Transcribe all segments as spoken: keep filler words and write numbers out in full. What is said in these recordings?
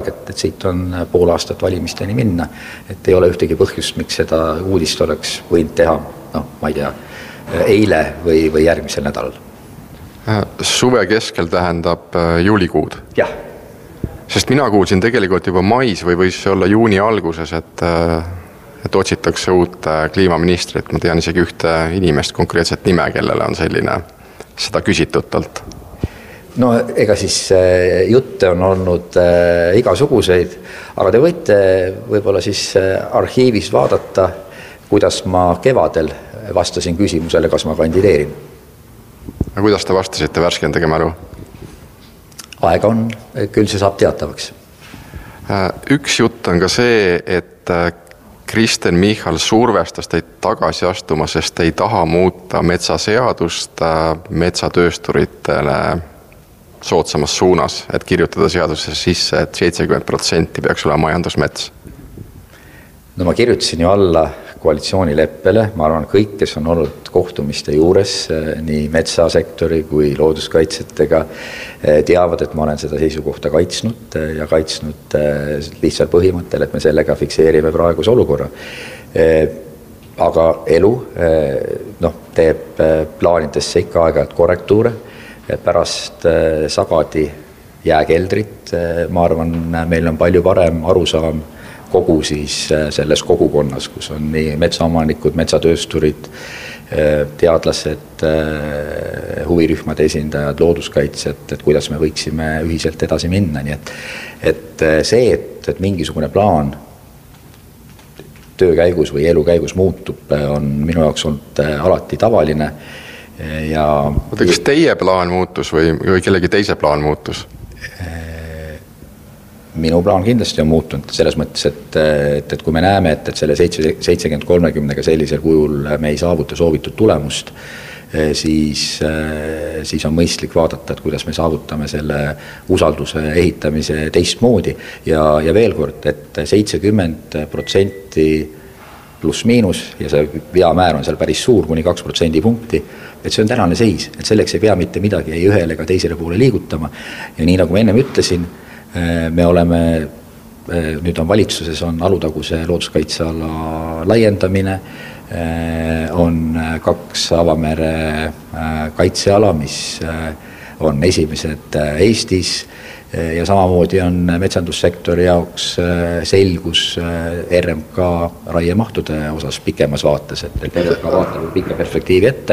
aeg, et, et siit on pool aastat valimisteni minna, et ei ole ühtegi põhjust, miks seda uudist oleks võinud teha, noh, ma ei tea, eile või, või järgmisel nädalal. Suve keskel tähendab juulikuud? Jah. Sest mina kuulsin tegelikult juba mais või võis olla juuni alguses, et, et otsitakse uut kliimaministrit. Ma tean isegi ühte inimest konkreetset nime, kellele on selline seda küsitutelt. No ega siis jutte on olnud äh, igasuguseid, aga te võite võib-olla siis arhiivis vaadata, kuidas ma kevadel vastasin küsimusele, kas ma kandideerin. Ja kuidas te vastasite, värskendage mälu? Aega on, küll see saab teatavaks. Üks jutt on ka see, et Kristen Michal survestas teid tagasi astuma, sest ei taha muuta metsaseadust metsatöösturitele soodsamas suunas, et kirjutada seadusesse sisse, et seitsekümmend protsenti peaks olema majandusmets. No ma kirjutasin ju alla koalitsioonileppele, ma arvan kõik, kes on olnud kohtumiste juures, nii metsasektori kui looduskaitsetega, teavad, et ma olen seda seisukohta kaitsnud ja kaitsnud lihtsalt põhimõttel, et me sellega fikseerime praeguse olukorra. Aga elu noh, teeb plaanidesse ikka aeg-ajalt korrektuure, pärast sagadi jääkeldrit, ma arvan, meil on palju parem arusaam kogu siis selles kogukonnas, kus on nii metsaomanikud, metsatöösturid, teadlased, huvirühmade esindajad, looduskaitsjad, et kuidas me võiksime ühiselt edasi minna. Nii et, et see, et, et mingisugune plaan töö käigus või elu käigus muutub, on minu jaoks olnud alati tavaline. Ja Oota, kas teie plaan muutus või, või kellegi teise plaan muutus? Minu plaan kindlasti on muutunud selles mõttes, et, et, et kui me näeme, et, et selle seitsekümmend kolmekümnega sellisel kujul me ei saavuta soovitud tulemust, siis, siis on mõistlik vaadata, et kuidas me saavutame selle usalduse ehitamise teistmoodi. Ja, ja veel kord, et seitsekümmend protsenti pluss miinus ja see veamäär on seal päris suur, kuni kaks protsendi punkti, et see on tänane seis, et selleks ei pea mitte midagi ei ühele ega teisele poole liigutama. Ja nii nagu ma ennem ütlesin, me oleme, nüüd on valitsuses on Alutaguse looduskaitseala laiendamine, on kaks avamere kaitseala, mis on esimesed Eestis ja samamoodi on metsandussektori jaoks selgus R M K raiemahtude osas pikemas vaates, et R M K vaatab pikka perspektiivi ette.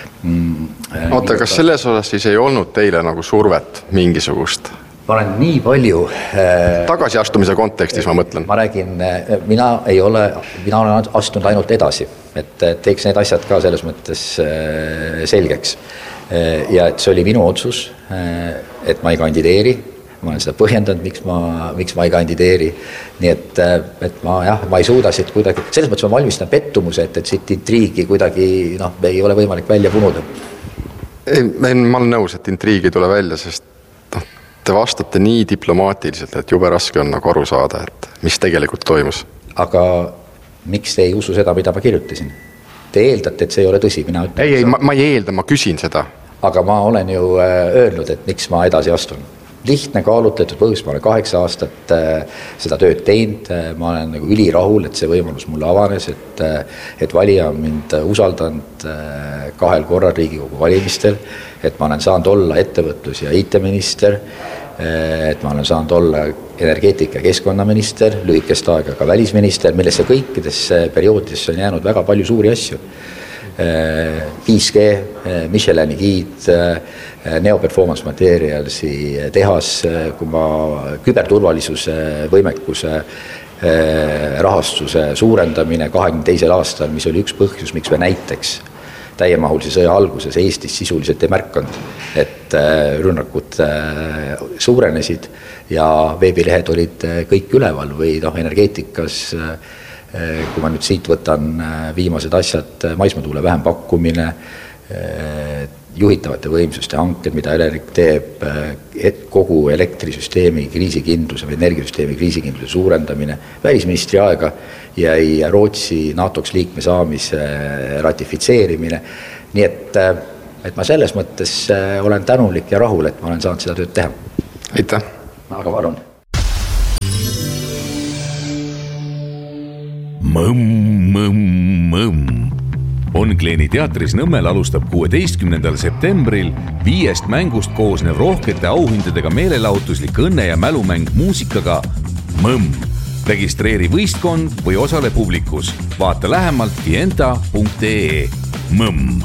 Oota, kas selles osas siis ei olnud teile nagu survet mingisugust? Ma olen nii palju tagasiastumise kontekstis, ma mõtlen. Ma räägin, mina ei ole, mina olen astunud ainult edasi, et teeks need asjad ka selles mõttes selgeks. Ja et see oli minu otsus, et ma ei kandideeri, ma olen seda põhjendanud, miks ma, miks ma ei kandideeri. Nii et, et ma, jah, ma ei suuda siit kuidagi, selles mõttes ma valmistan pettumuse, et, et siit intriigi kuidagi noh, ei ole võimalik välja punuda. Ei, ma olen nõus, et intriigi tule välja, sest te vastate nii diplomaatiliselt, et jube raske on nagu aru saada, et mis tegelikult toimus. Aga miks te ei usu seda, mida ma kirjutasin? Te eeldate, et see ei ole tõsi, mina ütlen. Ei, ei, ma, ma ei eelda, ma küsin seda. Aga ma olen ju öelnud, et miks ma edasi astun. Lihtne kaalutletud põhjus, ma olen kaheksa aastat seda tööd teinud, ma olen nagu ülirahul, et see võimalus mulle avanes, et, et valija on mind usaldanud kahel korral Riigikogu valimistel, et ma olen saanud olla ettevõtlus- ja I T-minister, et ma olen saanud olla energeetika- ja keskkonnaminister, lühikest aega ka välisminister, millesse kõikidesse perioodidesse on jäänud väga palju suuri asju. viis G, Michelini giid, Neoperformance Materialsi tehas, kui ma küberturvalisuse võimekuse rahastuse suurendamine kahekümne teisel aastal, mis oli üks põhjus, miks me näiteks täiemahulise sõja alguses Eestis sisuliselt ei märkanud, et rünnakud suurenesid ja veebilehed olid kõik üleval või noh, energeetikas, kui ma nüüd siit võtan viimased asjad, maismaatuule vähem pakkumine, juhitavate võimsuste hanked, mida Elering teeb, kogu elektrisüsteemi kriisikindluse või energiasüsteemi kriisikindluse suurendamine, välisministri aega jäi Rootsi NATOks liikme saamise ratifitseerimine. Nii et, et ma selles mõttes olen tänulik ja rahul, et ma olen saanud seda tööd teha. Aitäh! Aga palun. Mõmm, mõmm, mõmm. Onkleeni teatris Nõmmel alustab kuueteistkümnendal septembril viiest mängust koosnev rohkete auhindadega meelelahutuslik õnne- ja mälumäng muusikaga Mõmm. Registreeri võistkond või osale publikus. Vaata lähemalt fienta punkt ee. Mõmm.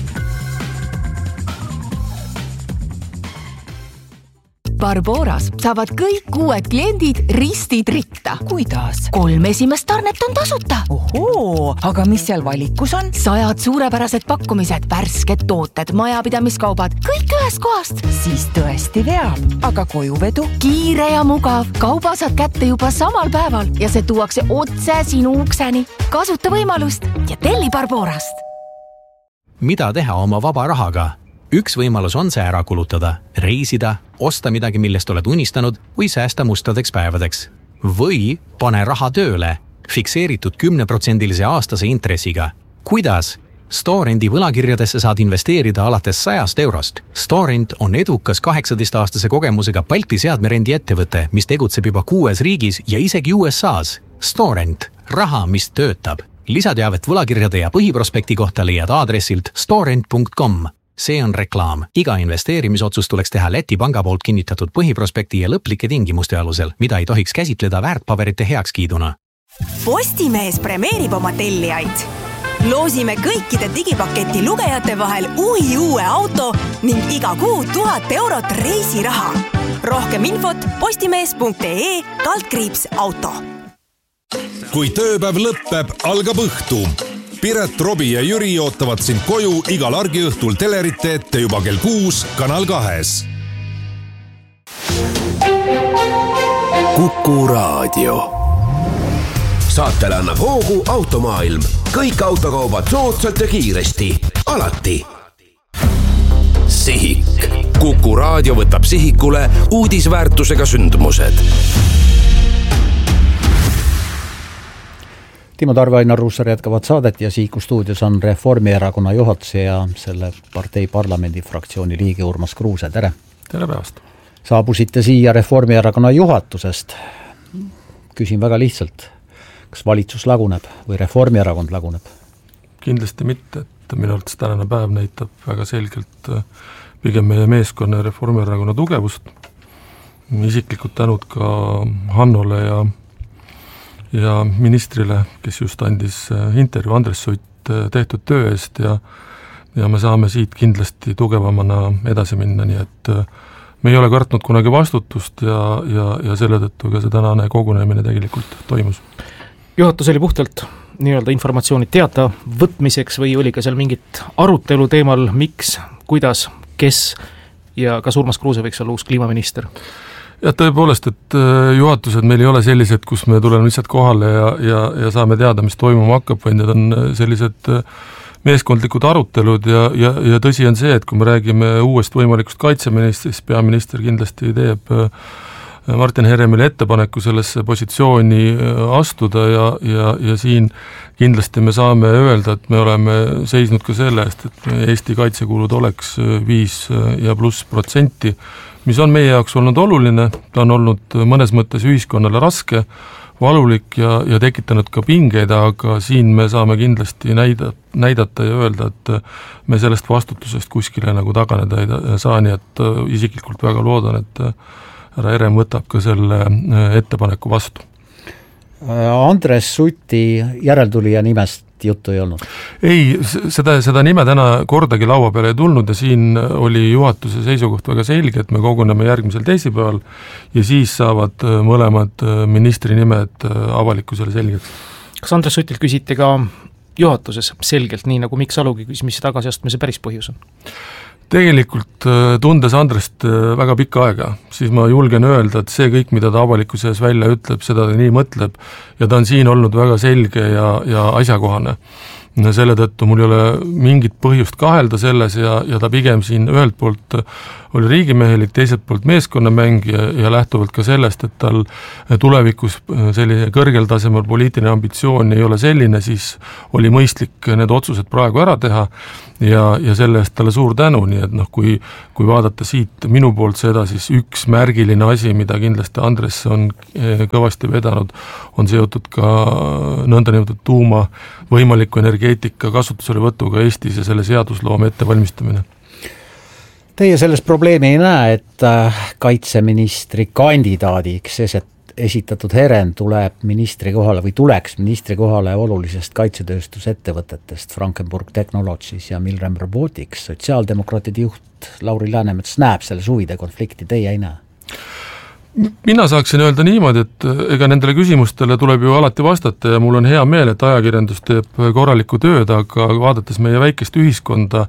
Barboras saavad kõik uued kliendid ristid ritta. Kuidas? Kolm esimest tarnet on tasuta. Ohoo, aga mis seal valikus on? Sajad suurepärased pakkumised, värsked tooted, majapidamiskaubad, kõik ühest kohast. Siis tõesti veab, aga kojuvedu? Kiire ja mugav. Kauba saad kätte juba samal päeval ja see tuuakse otse sinu ukseni. Kasuta võimalust ja telli Barborast. Mida teha oma vaba rahaga? Üks võimalus on see ära kulutada, reisida, osta midagi, millest oled unistanud või säästa mustadeks päevadeks. Või pane raha tööle, fikseeritud kümneprotsendilise aastase intressiga. Kuidas? Storendi võlakirjadesse saad investeerida alates sajast eurost. Storend on edukas kaheksateist-aastase kogemusega Balti seadmerendi ettevõte, mis tegutseb juba kuues riigis ja isegi U S A's. Storend, raha, mis töötab. Lisateavet võlakirjade ja põhiprospekti kohta leiad aadressilt storend punkt com. See on reklaam. Iga investeerimisotsus tuleks teha Läti panga poolt kinnitatud põhiprospekti ja lõplike tingimuste alusel, mida ei tohiks käsitleda väärtpaberite heakskiiduna. Postimees premeerib oma tellijaid. Loosime kõikide digipaketi lugejate vahel uhi uue auto ning iga kuu tuhat eurot reisiraha. Rohkem infot postimees punkt ee kaldkriips auto. Kui tööpäev lõppeb, algab õhtu. Piret, Robi ja Jüri ootavad sind koju igal argiõhtul telerite ette juba kell kuus Kanal kahes. Kuku Raadio. Saatele annab hoogu Automaailm. Kõik autokaubad soodsalt ja kiiresti. Alati. Sihik. Kuku Raadio võtab sihikule uudisväärtusega sündmused. Timo Tarve, Ainar Ruussaar jätkavad saadet ja Sihiku stuudios on Reformierakonna juhatuse ja selle partei parlamendi fraktsiooni liige Urmas Kruuse. Tere! Tere päevast! Saabusite siia Reformierakonna juhatusest. Küsin väga lihtsalt, kas valitsus laguneb või Reformierakond laguneb? Kindlasti mitte, et minu arvates tänane päev näitab väga selgelt pigem meie meeskonna Reformierakonna tugevust. Isiklikud tänud ka Hannole ja ja ministrile, kes just andis intervju Andres Sutt tehtud töö eest ja, ja me saame siit kindlasti tugevamana edasi minna, nii et me ei ole kartnud kunagi vastutust ja, ja, ja selle tõttu ka see tänane kogunemine tegelikult toimus. Juhatus oli puhtalt nii-öelda informatsiooni teata võtmiseks või oli ka seal mingit arutelu teemal, miks, kuidas, kes ja kas Urmas Kruuse võiks olla uus kliimaminister? Ja tõepoolest, et juhatused meil ei ole sellised, kus me tuleme lihtsalt kohale ja, ja, ja saame teada, mis toimuma hakkab, vaid need on sellised meeskondlikud arutelud ja, ja, ja tõsi on see, et kui me räägime uuest võimalikust kaitseministrist, peaminister kindlasti teeb Martin Heremile ettepaneku sellesse positsiooni astuda ja, ja, ja siin kindlasti me saame öelda, et me oleme seisnud ka selle eest, et Eesti kaitsekulud oleks viis ja pluss protsenti, mis on meie jaoks olnud oluline, ta on olnud mõnes mõttes ühiskonnale raske, valulik ja, ja tekitanud ka pingeid, aga siin me saame kindlasti näida, näidata ja öelda, et me sellest vastutusest kuskile nagu taganeda ei saa, nii et isiklikult väga loodan, et härra Herem võtab ka selle ettepaneku vastu. Andres Suti järeltulija nimest juttu ei olnud? Ei, seda, seda nime täna kordagi laua peale ei tulnud ja siin oli juhatuse seisukoht väga selge, et me koguneme järgmisel teisipäeval ja siis saavad mõlemad ministri nimed avalikkusele selgeks. Kas Andres Sutilt küsiti ka juhatuses selgelt, nii nagu Mikk Salugi küsis, mis tagasiastmise päris põhjus on? Tegelikult tundes Andrest väga pikka aega, siis ma julgen öelda, et see kõik, mida ta avalikkuse ees välja ütleb, seda ta nii mõtleb ja ta on siin olnud väga selge ja, ja asjakohane. selle tõttu mul ei ole mingit põhjust kahelda selles ja, ja ta pigem siin ühelt poolt oli riigimehelik, teiselt poolt meeskonnamäng ja, ja lähtuvalt ka sellest, et tal tulevikus selline kõrgel tasemel poliitiline ambitsioon ei ole selline, siis oli mõistlik need otsused praegu ära teha ja, ja selle eest talle suur tänu, nii et noh, kui, kui vaadata siit minu poolt seda, siis üks märgiline asi, mida kindlasti Andres on kõvasti vedanud, on seotud ka nõndanimetatud tuuma võimaliku energeetika kasutusele võtuga Eestis ja selle seadusloome ettevalmistamine. Teie selles probleemi ei näe, et kaitseministri kandidaadiks esitatud Herem tuleb ministri kohale või tuleks ministri kohale olulisest kaitsetööstusettevõtetest Frankenburg Technologies ja Milrem Robotics. Sotsiaaldemokraatide juht Lauri Läänemets näeb selles huvide konflikti, teie ei näe? Mina saaksin öelda niimoodi, et ega nendele küsimustele tuleb ju alati vastata ja mul on hea meel, et ajakirjandus teeb korralikku tööd, aga vaadates meie väikest ühiskonda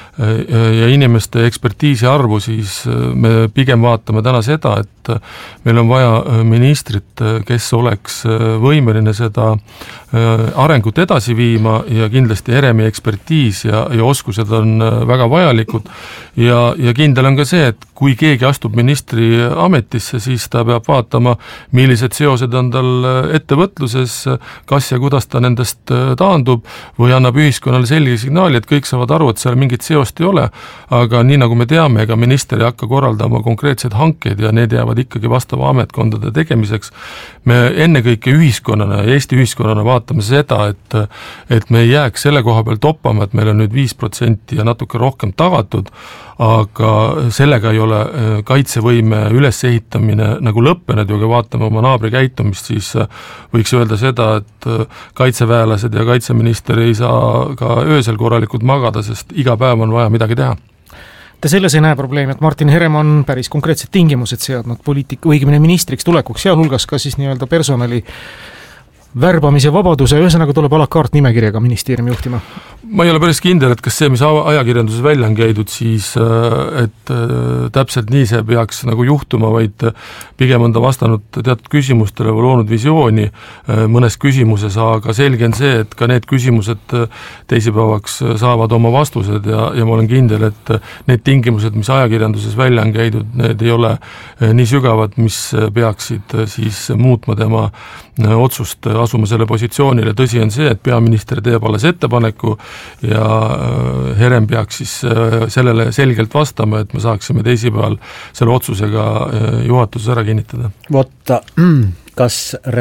ja inimeste ekspertiisi arvu, siis me pigem vaatame täna seda, et meil on vaja ministrit, kes oleks võimeline seda arengut edasi viima ja kindlasti Heremi ekspertiis ja, ja oskused on väga vajalikud ja, ja kindel on ka see, et kui keegi astub ministri ametisse, siis ta peab vaatama, millised seosed on tal ettevõtluses, kas ja kuidas ta nendest taandub või annab ühiskonnale selge signaali, et kõik saavad aru, et seal mingit seost ei ole, aga nii nagu me teame, ega minister ei hakka korraldama konkreetseid hankeid ja need jäävad ikkagi vastava ametkondade tegemiseks. Me ennekõike ühiskonnana ja Eesti ühiskonnana vaatame seda, et, et me ei jääks selle koha peal toppama, et meil on nüüd viis protsenti ja natuke rohkem tagatud, aga sellega ei ole kaitsevõime ülesehitamine nagu lõppenud ja kui vaatame oma naabri käitumist, siis võiks öelda seda, et kaitseväelased ja kaitseminister ei saa ka öösel korralikult magada, sest iga päev on vaja midagi teha. Te selles ei näe probleemi, et Martin Herem on päris konkreetsed tingimused seadnud poliitik, õigemini ministriks tulekuks, sealhulgas ka siis nii-öelda personali värbamise vabaduse, ühesõnaga tuleb a la carte nimekirjaga ministeeriumi juhtima? Ma ei ole päris kindel, et kas see, mis ajakirjanduses välja on käidud, siis et täpselt nii see peaks nagu juhtuma, vaid pigem on ta vastanud teatud küsimustele või loonud visiooni mõnes küsimuses, aga selge on see, et ka need küsimused teisipäevaks saavad oma vastused ja, ja ma olen kindel, et need tingimused, mis ajakirjanduses välja on käidud, need ei ole nii sügavad, mis peaksid siis muutma tema otsust asuma selle positsioonile. Tõsi on see, et peaminister teeb alles ettepaneku ja Herem peaks siis sellele selgelt vastama, et me saaksime teisipäeval selle otsusega juhatuses ära kinnitada. Võtta, kas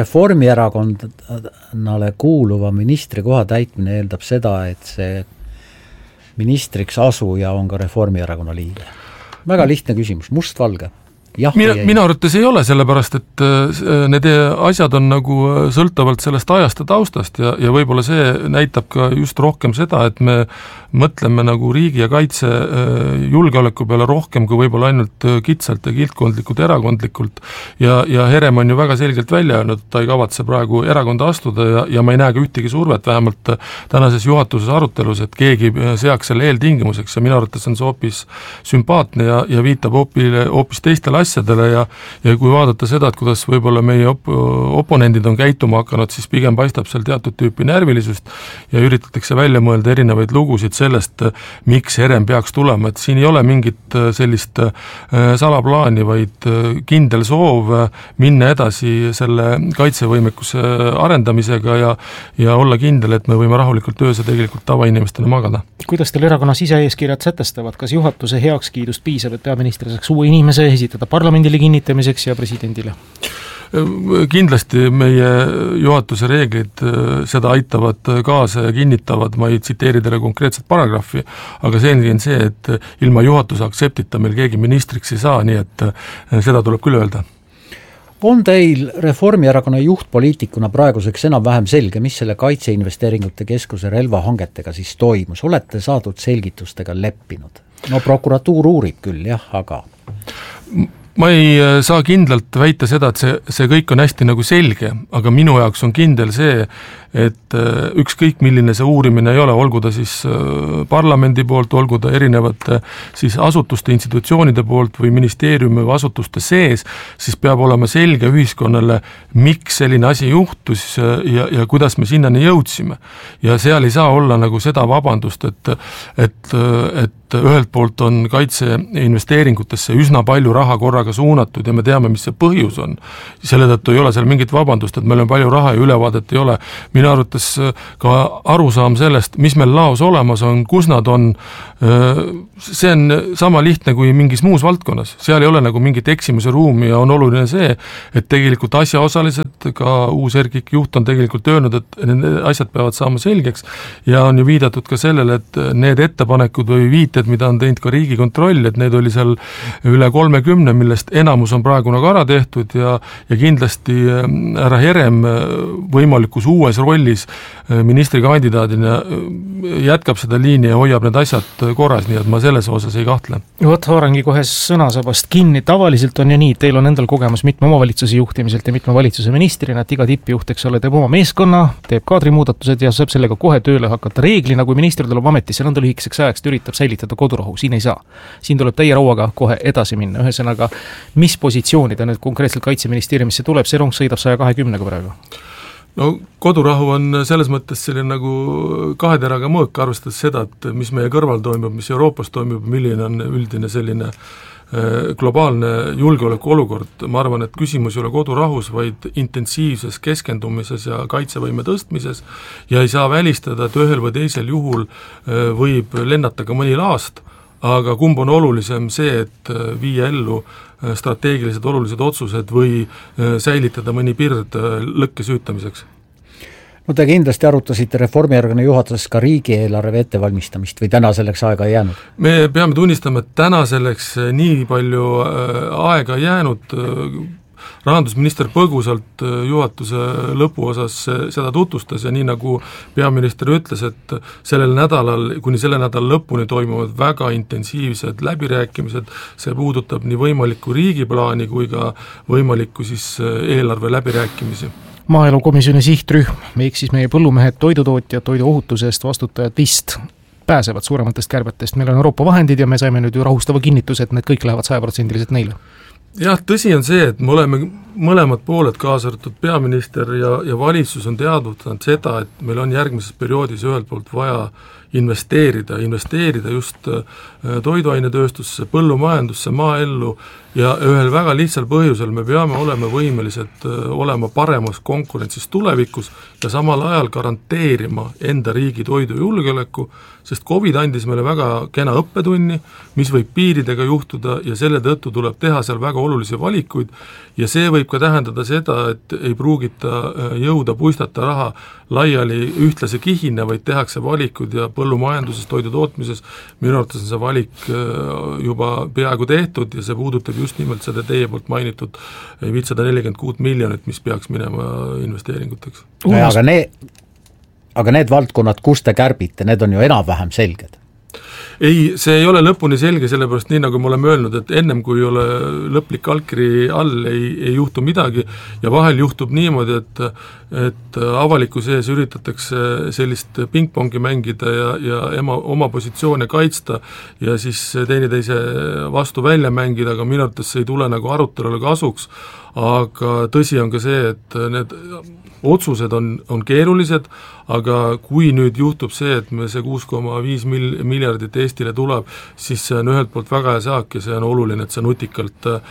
Reformierakonnale kuuluva ministri koha täitmine eeldab seda, et see ministriks asuja on ka Reformierakonna liige? Väga lihtne küsimus, mustvalge. Jah, mina, mina arvates ei ole, sellepärast, et need asjad on nagu sõltavalt sellest ajast ja taustast ja, ja võib-olla see näitab ka just rohkem seda, et me mõtleme nagu riigi ja kaitse julgeoleku peale rohkem kui võib-olla ainult kitsalt ja kildkondlikult, erakondlikult ja, ja Herem on ju väga selgelt välja öelnud, et ta ei kavatse praegu erakonda astuda ja, ja ma ei näe ka ühtegi survet, vähemalt tänases juhatuses arutelus, et keegi seaks selle eeltingimuseks ja minu arvates on see hoopis sümpaatne ja, ja viitab hoopis, hoopis teistele asjadele ja, ja kui vaadata seda, et kuidas võib-olla meie op- oponendid on käituma hakanud, siis pigem paistab seal teatud tüüpi närvilisust ja üritatakse välja mõelda erinevaid lugusid sellest, miks Herem peaks tulema, et siin ei ole mingit sellist salaplaani, vaid kindel soov minna edasi selle kaitsevõimekuse arendamisega ja, ja olla kindel, et me võime rahulikult ööse tegelikult tavainimestele magada. Kuidas teil erakonna siseeeskirjad sätestavad, kas juhatuse heakskiidust piisab, et peaminister saaks uue inimese esitada parlamendile kinnitamiseks ja presidendile? Kindlasti meie juhatuse reeglid seda aitavad kaasa ja kinnitavad, ma ei tsiteeri teile konkreetset paragrahvi, aga selge on see, et ilma juhatuse aktseptita meil keegi ministriks ei saa, nii et seda tuleb küll öelda. On teil Reformierakonna juhtpoliitikuna praeguseks enam-vähem selge, mis selle kaitseinvesteeringute keskuse relvahangetega siis toimus? Olete saadud selgitustega leppinud? No prokuratuur uurib küll, jah, aga... ma ei saa kindlalt väita seda, et see, see kõik on hästi nagu selge, aga minu jaoks on kindel see, et ükskõik milline see uurimine ei ole, olgu ta siis parlamendi poolt, olgu ta erinevate siis asutuste, institutsioonide poolt või ministeeriumi või asutuste sees, siis peab olema selge ühiskonnale, miks selline asi juhtus ja, ja kuidas me sinnani jõudsime. Ja seal ei saa olla nagu seda vabandust, et, et, et ühelt poolt on kaitseinvesteeringutesse üsna palju raha korraga suunatud ja me teame, mis see põhjus on. Selle tõttu ei ole seal mingit vabandust, et meil on palju raha ja ülevaadet ei ole. Minu arvates ka arusaam sellest, mis meil laos olemas on, kus nad on, see on sama lihtne kui mingis muus valdkonnas. Seal ei ole nagu mingit eksimuse ruumi ja on oluline see, et tegelikult asjaosalised, ka uus Erkik juht on tegelikult öelnud, et need asjad peavad saama selgeks ja on ju viidatud ka sellele, et need ettepanekud või viited, mida on teinud ka Riigikontroll, et need oli seal üle kolmekümne, millest enamus on praegu nagu ära tehtud ja, ja kindlasti härra Herem võimalikus uues rollis ministrikandidaadina jätkab seda liini ja hoiab need asjad korras, nii et ma selles osas ei kahtle. Vot haarangi kohe sõnasabast kinni, tavaliselt on ju nii, teil on endal kogemus mitme omavalitsuse juhtimiselt ja mitme valitsuse ministrina, et iga tippjuht, eks ole, teeb oma meeskonna, teeb kaadrimuudatused ja saab sellega kohe tööle hakata. Reeglina, kui minister tuleb ametisse, nõnda lühikeseks ajaks üritab säilitada kodurahu, siin ei saa. Siin tuleb täie rauaga kohe edasi minna. Ühesõnaga, mis positsiooni ta nüüd konkreetselt Kaitseministeeriumisse tuleb, see rong sõidab saja kahekümnega praegu? No kodurahu on selles mõttes selline nagu kaheteraga mõõk, arvestades seda, et mis meie kõrval toimub, mis Euroopas toimub, milline on üldine selline globaalne julgeoleku olukord. Ma arvan, et küsimus ei ole kodurahus, vaid intensiivses keskendumises ja kaitsevõime tõstmises ja ei saa välistada, et ühel või teisel juhul võib lennata ka mõni laast, aga kumb on olulisem see, et viia ellu strateegilised olulised otsused või säilitada mõni pird lõkke süütamiseks? No te kindlasti arutasite Reformierakonna juhatuses ka riigieelarve ettevalmistamist või täna selleks aega ei jäänud? Me peame tunnistama, et täna selleks nii palju aega jäänud. Rahandusminister põgusalt juhatuse lõpuosas seda tutvustas ja nii nagu peaminister ütles, et sellel nädalal, kuni selle nädala lõpuni toimuvad väga intensiivsed läbirääkimised, see puudutab nii võimalikku riigiplaani kui ka võimalikku siis eelarve läbirääkimisi. Maaelukomisjoni sihtrühm, ehk siis meie põllumehed, toidutootjad, toiduohutuse eest vastutajad vist pääsevad suurematest kärbetest. Meil on Euroopa vahendid ja me saime nüüd ju rahustava kinnituse, et need kõik lähevad saja protsendiliselt neile. Jah, tõsi on see, et me oleme mõlemad pooled, kaasa arvatud peaminister ja, ja valitsus on teadvutanud seda, et meil on järgmises perioodis ühelt poolt vaja investeerida, investeerida just toiduainetööstusse, põllumajandusse, maaellu ja ühel väga lihtsal põhjusel me peame olema võimelised olema paremas konkurentsis tulevikus ja samal ajal garanteerima enda riigi toidujulgeoleku, sest COVID andis meile väga kena õppetunni, mis võib piiridega juhtuda ja selle tõttu tuleb teha seal väga olulisi valikuid ja see võib ka tähendada seda, et ei pruugita jõuda puistata raha laiali ühtlase kihina, vaid tehakse valikud ja põllumajanduses, toidu tootmises minu arvates on see valik juba peaaegu tehtud ja see puudutab just nimelt seda teie poolt mainitud viissada nelikümmend kuus miljonit, mis peaks minema investeeringuteks. Ja, aga, need, aga need valdkonnad, kus te kärbite, need on ju enam-vähem selged. Ei, see ei ole lõpuni selge, sellepärast nii nagu me oleme öelnud, et ennem kui ei ole lõplik allkiri all, ei, ei juhtu midagi ja vahel juhtub niimoodi, et, et avaliku sees üritatakse sellist pingpongi mängida ja, ja ema, oma positsioone kaitsta ja siis teineteise vastu välja mängida, aga minu arvates see ei tule nagu arutelule kasuks, aga tõsi on ka see, et need otsused on, on keerulised, aga kui nüüd juhtub see, et me see kuus koma viis miljardit Eestile tuleb, siis see on ühelt poolt väga hea saak ja see on oluline, et see nutikalt äh,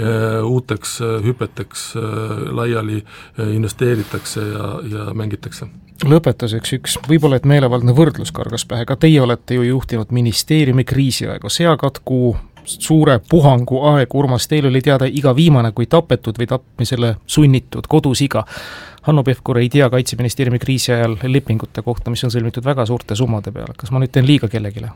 uuteks hüpeteks äh, laiali äh, investeeritakse ja, ja mängitakse. Lõpetuseks üks, võib-olla et meelevaldne võrdlus kargas pähe, ka teie olete ju juhtinud ministeeriumi kriisiaega, seakatku suure puhangu aeg, Urmas, teil oli teada iga viimane kui tapetud või tapmisele sunnitud kodus iga. Hanno Pevkur ei tea Kaitseministeeriumi kriisi ajal lepingute kohta, mis on sõlmitud väga suurte summade peale. Kas ma nüüd teen liiga kellegile?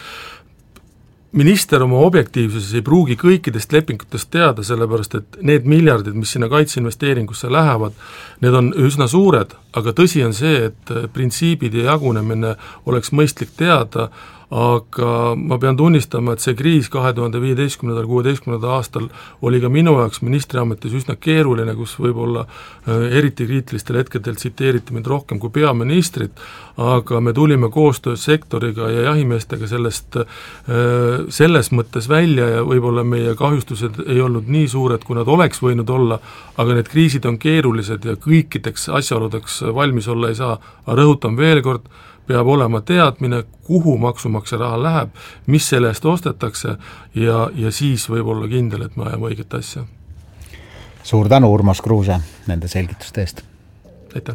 Minister oma objektiivsuses ei pruugi kõikidest lepingutest teada, sellepärast et need miljardid, mis sinna kaitseinvesteeringusse lähevad, need on üsna suured, aga tõsi on see, et printsiibid ja jagunemine oleks mõistlik teada, aga ma pean tunnistama, et see kriis kahe tuhande viieteistkümnendal kuueteistkümnendal aastal oli ka minu jaoks ministriametis üsna keeruline, kus võib-olla eriti kriitilistel hetkedel tsiteeriti mind rohkem kui peaministrit, aga me tulime koostöös sektoriga ja jahimeestega sellest selles mõttes välja ja võib-olla meie kahjustused ei olnud nii suured, kui nad oleks võinud olla, aga need kriisid on keerulised ja kõikideks asjaoludeks valmis olla ei saa. Aga rõhutan veel kord, peab olema teadmine, kuhu maksumaksja raha läheb, mis selle eest ostetakse ja, ja siis võib olla kindel, et me ajame õiget asja. Suur tänu, Urmas Kruuse, nende selgituste eest. Aitäh.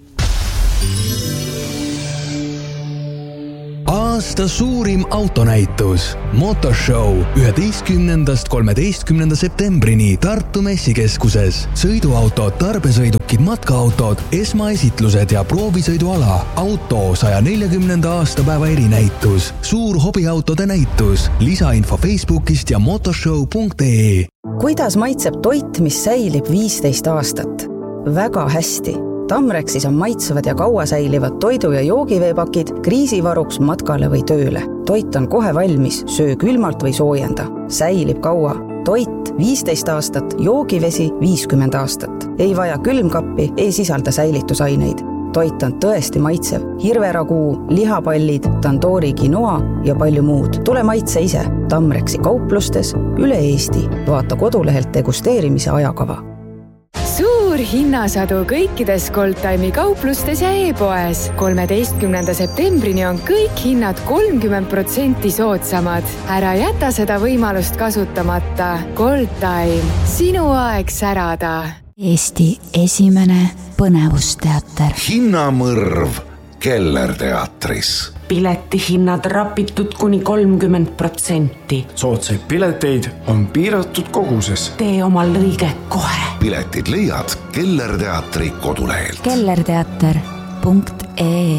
Aasta suurim autonäitus Motorshow üheteistkümnendast kolmeteistkümnenda septembrini Tartu messikeskuses. Sõiduautod, tarbesõidukid, matkaautod, esmaesitlused ja proovisõiduala. Auto saja neljakümnenda aastapäeva erinäitus. Suur hobiautode näitus. Lisainfo Facebookist ja motorshow punkt ee. Kuidas maitseb toit, mis säilib viisteist aastat? Väga hästi. Tamrexis on maitsevad ja kaua säilivad toidu- ja joogiveepakid kriisivaruks matkale või tööle. Toit on kohe valmis, söö külmalt või soojenda. Säilib kaua. Toit viisteist aastat, joogivesi viiskümmend aastat. Ei vaja külmkappi, ei sisalda säilitusaineid. Toit on tõesti maitsev. Hirveraguu, lihapallid, tandoori quinoa ja palju muud. Tule maitse ise. Tamrexi kauplustes üle Eesti. Vaata kodulehelt degusteerimise ajakava. Suur hinnasadu kõikides Goldtime'i kauplustes ja e-poes. kolmeteistkümnenda septembrini on kõik hinnad kolmkümmend protsenti soodsamad. Ära jäta seda võimalust kasutamata. Goldtime, sinu aeg särada. Eesti esimene põnevusteater. Hinnamõrv Kellerteatris. Piletihinnad rapitud kuni kolmkümmend protsenti. Soodsaid pileteid on piiratud koguses. Tee omal lõige kohe. Piletid leiad Kellerteatri kodulehelt. kellerteater punkt ee.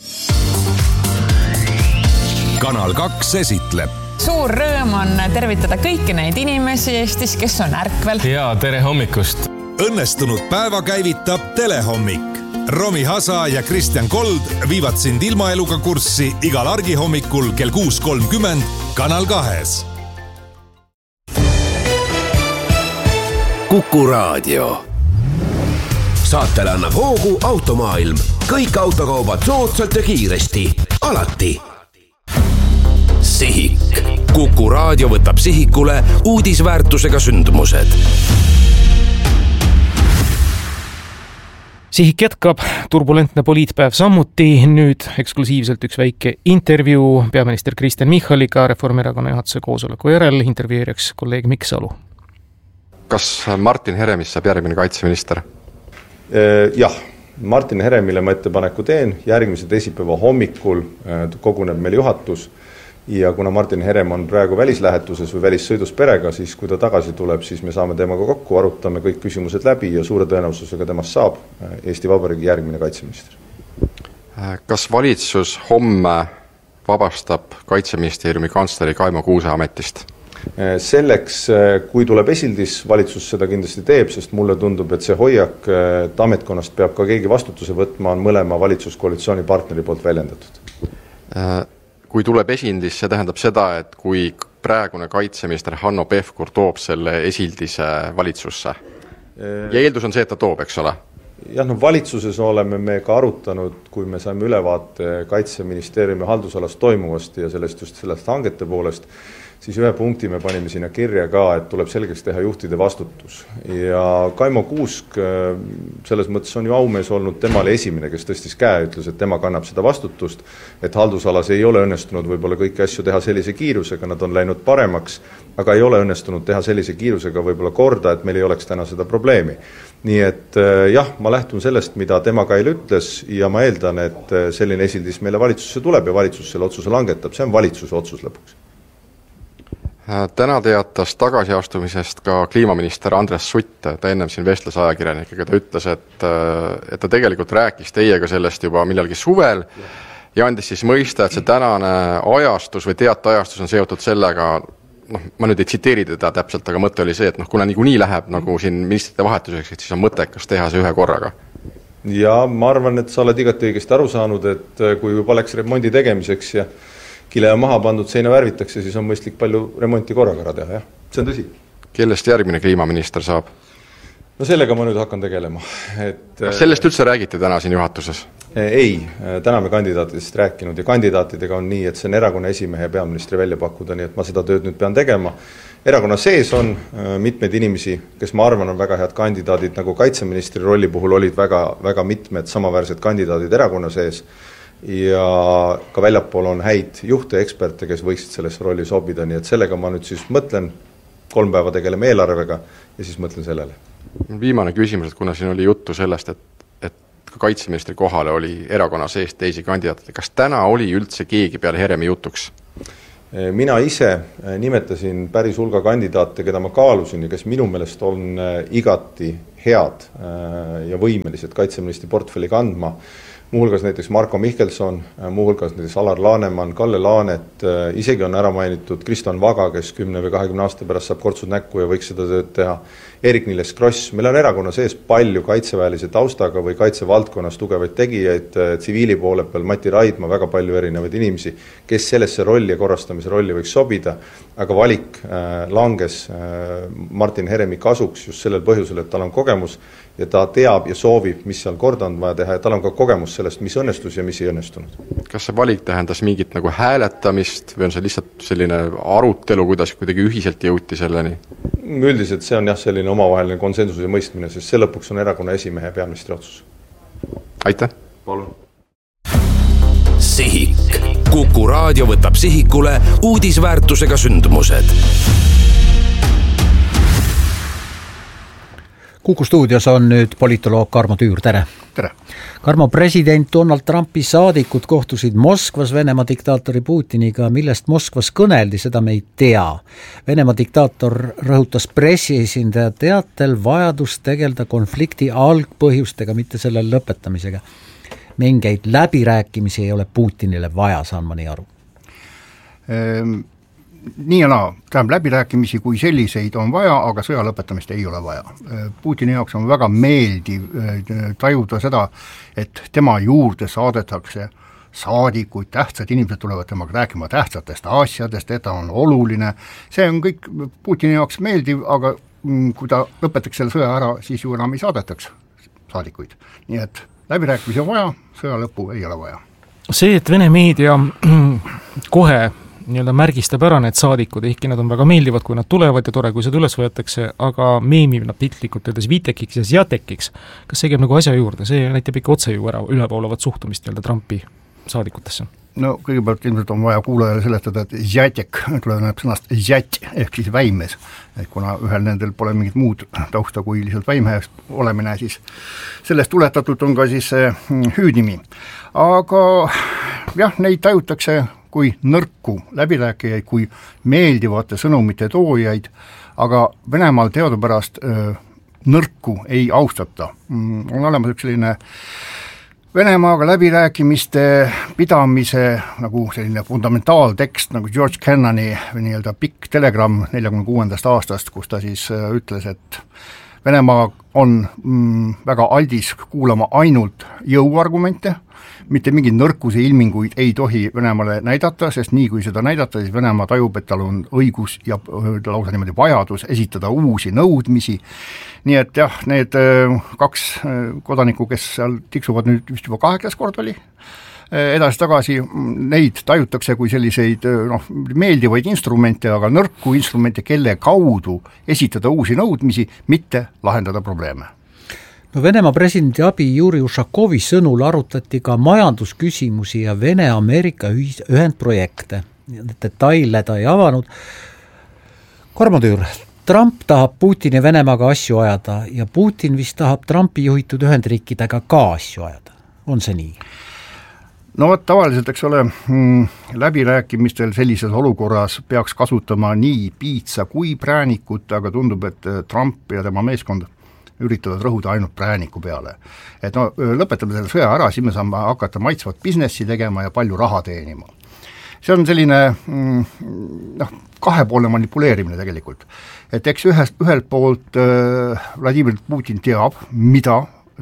Kanal kaks esitleb. Suur rõõm on tervitada kõiki neid inimesi Eestis, kes on ärkvel. Ja tere hommikust. Õnnestunud päeva käivitab Telehommik. Romi Hasa ja Kristjan Kold viivad sind ilmaeluga kurssi igal argihommikul kell kuus kolmkümmend Kanal kahes. Kuku Raadio. Saatele annab hoogu Automaailm. Kõik autokaubad soodsalt ja kiiresti. Alati. Sihik. Kuku Raadio võtab sihikule uudisväärtusega sündmused. Sihik jätkab, turbulentne poliitpäev samuti, nüüd eksklusiivselt üks väike intervjuu peaminister Kristen Michaliga Reformierakonna juhatuse koosoleku järel, intervjueeriks kolleeg Mikk Salu. Kas Martin Heremist saab järgmine kaitseminister? Jah, Martin Heremile ma ettepaneku teen, järgmise teisipäeva hommikul koguneb meil juhatus ja kuna Martin Herem on praegu välislähetuses või välissõidus perega, siis kui ta tagasi tuleb, siis me saame temaga kokku, arutame kõik küsimused läbi ja suure tõenäosusega temast saab Eesti Vabariigi järgmine kaitseminister. Kas valitsus homme vabastab Kaitseministeeriumi kantsleri Kaimo Kuuse ametist? Selleks, kui tuleb esildis, valitsus seda kindlasti teeb, sest mulle tundub, et see hoiak, et ametkonnast peab ka keegi vastutuse võtma, on mõlema valitsuskoalitsiooni partneri poolt väljendatud. Kui tuleb esindis, see tähendab seda, et kui praegune kaitseminister Hanno Pevkur toob selle esildise valitsusse. Ja eeldus on see, et ta toob, eks ole? Jah, no valitsuses oleme me ka arutanud, kui me saime ülevaate Kaitseministeeriumi haldusalast toimuvast ja sellest just sellest hangete poolest, siis ühe punkti me panime sinna kirja ka, et tuleb selgeks teha juhtide vastutus. Ja Kaimo Kuusk selles mõttes on ju aumees olnud, tema oli esimene, kes tõstis käe, ütles, et tema kannab seda vastutust, et haldusalas ei ole õnnestunud võib-olla kõiki asju teha sellise kiirusega, nad on läinud paremaks, aga ei ole õnnestunud teha sellise kiirusega võib-olla korda, et meil ei oleks täna seda probleemi. Nii et jah, ma lähtun sellest, mida tema ka eile ütles ja ma eeldan, et selline esildis meile valitsusse tuleb ja valitsus selle otsuse langetab, see on valitsuse otsus lõpuks. Täna teatas tagasiastumisest ka kliimaminister Andres Sutt, ta ennem siin vestles ajakirjanikega, ta ütles, et, et ta tegelikult rääkis teiega sellest juba millalgi suvel ja andis siis mõista, et see tänane ajastus või teateajastus on seotud sellega, noh, ma nüüd ei tsiteeri teda täpselt, aga mõte oli see, et noh, kuna niikuinii läheb nagu siin ministrite vahetuseks, et siis on mõttekas teha see ühe korraga. Ja ma arvan, et sa oled igati õigesti aru saanud, et kui juba läks remondi tegemiseks ja kile on maha pandud, seina värvitakse, siis on mõistlik palju remonti korraga ära teha, jah, see on tõsi. Kellest järgmine kliimaminister saab? No sellega ma nüüd hakkan tegelema. Et, Kas sellest üldse räägiti täna siin juhatuses? Ei, täna me kandidaatidest rääkinud ja kandidaatidega on nii, et see on erakonna esimehe ja peaministri välja pakkuda, nii et ma seda tööd nüüd pean tegema. Erakonna sees on mitmeid inimesi, kes ma arvan on väga head kandidaadid, nagu kaitseministri rolli puhul olid väga, väga mitmed samaväärsed kandidaadid erakonna sees ja ka väljapool on häid juhte ja eksperte, kes võiksid sellesse rolli sobida, nii et sellega ma nüüd siis mõtlen, kolm päeva tegeleme eelarvega ja siis mõtlen sellele. Viimane küsimus, et kuna siin oli juttu sellest, et, et ka kaitseministri kohale oli erakonna sees teisi kandidaatide, kas täna oli üldse keegi peale Heremi jutuks? Mina ise nimetasin päris hulga kandidaate, keda ma kaalusin ja kes minu meelest on igati head ja võimelised kaitseministri portfelli kandma. Muuhulgas näiteks Marko Mihkelson, muuhulgas näiteks Alar Laanemann, Kalle Laanet, isegi on ära mainitud Kristjan Vaga, kes kümne või kahekümne aasta pärast saab kortsud näkku ja võiks seda tööd teha. Erik-Niiles Kross, meil on erakonna sees palju kaitseväelise taustaga või kaitsevaldkonnas tugevaid tegijaid, tsiviili poole peal Mati Raidma, väga palju erinevaid inimesi, kes sellesse rolli ja korrastamise rolli võiks sobida, aga valik langes Martin Heremi kasuks just sellel põhjusel, et tal on kogemus ja ta teab ja soovib, mis seal korda on vaja teha ja tal on ka kogemus sellest, mis õnnestus ja mis ei õnnestunud. Kas see valik tähendas mingit nagu hääletamist või on see lihtsalt selline arutelu, kuidas kuidagi ühiselt jõuti selleni? Üldiselt see on jah selline omavaheline konsensuse mõistmine, sest see lõpuks on erakonna esimehe ja peaministri otsus. Aitäh! Palun! Sihik. Kuku raadio võtab sihikule uudisväärtusega sündmused. Kuku stuudios on nüüd politoloog Karmo Tüür, tere! Tere! Karmo, president Donald Trumpi saadikud kohtusid Moskvas Venemaa diktaatori Putiniga, millest Moskvas kõneldi, seda me ei tea. Venemaa diktaator rõhutas pressiesindaja teatel vajadust tegelda konflikti algpõhjustega, mitte selle lõpetamisega. Mingeid läbirääkimisi ei ole Putinile vaja, saan ma nii aru. Ehm... Nii ja naa, tähendab läbirääkimisi kui selliseid on vaja, aga sõja lõpetamist ei ole vaja. Putini jaoks on väga meeldiv tajuda seda, et tema juurde saadetakse saadikuid, tähtsad inimesed tulevad temaga rääkima tähtsatest asjadest, et ta on oluline. See on kõik Putini jaoks meeldiv, aga kui ta lõpetaks selle sõja ära, siis ju enam ei saadetaks saadikuid. Nii et läbirääkimisi on vaja, sõja lõppu ei ole vaja. See, et Vene meedia kohe nii-öelda märgistab ära need saadikud, ehkki nad on väga meeldivad, kui nad tulevad ja tore, kui seda üles võetakse, aga meemib nad piltlikult öeldes Vitekiks ja Zjatekiks. Kas see käib nagu asja juurde? See näitab ikka otse ju ära ülepoolavat suhtumist nii-öelda Trumpi saadikutesse. No kõigepealt ilmselt on vaja kuulajale seletada, et Zjatek tuleb sõnast Zjat ehk siis väimes, et kuna ühel nendel pole mingit muud tausta kui lihtsalt väimehest olemine, siis sellest tuletatud on ka siis hüüdnimi. Aga jah, neid tajutakse kui nõrku läbirääkijaid, kui meeldivate sõnumite toojaid, aga Venemaal teadupärast öö, nõrku ei austata. Mm, on olemas üks selline Venemaaga läbirääkimiste pidamise nagu selline fundamentaaltekst nagu George Kennani nii-öelda pikk telegramm neljakümne kuuendast aastast, kus ta siis öö, ütles, et Venemaa on mm, väga aldis kuulama ainult jõuargumente, mitte mingi nõrkuse ilminguid ei tohi Venemaale näidata, sest nii kui seda näidata, siis Venemaa tajub, et tal on õigus ja lausa niimoodi vajadus esitada uusi nõudmisi. Nii et jah, need kaks kodanikku, kes seal tiksuvad nüüd vist juba kaheksas kord oli, edasi tagasi, neid tajutakse kui selliseid noh, meeldivaid instrumente, aga nõrku instrumente, kelle kaudu esitada uusi nõudmisi, mitte lahendada probleeme. No Venemaa presidendi abi Juri Ušakovi sõnul arutati ka majandusküsimusi ja Vene-Ameerika ühendprojekte. Detaile ta ei avanud. Karmo Tüür, Trump tahab Putini Venemaaga asju ajada ja Putin vist tahab Trumpi juhitud Ühendriikidega ka asju ajada. On see nii? No tavaliselt, eks ole, läbirääkimistel sellises olukorras peaks kasutama nii piitsa kui präänikut, aga tundub, et Trump ja tema meeskond üritavad rõhuda ainult prääniku peale. Et no lõpetame selle sõja ära, siis me saame hakata maitsvat businessi tegema ja palju raha teenima. See on selline noh, kahepoolne manipuleerimine tegelikult. Et eks ühest, ühelt poolt äh, Vladimir Putin teab, mida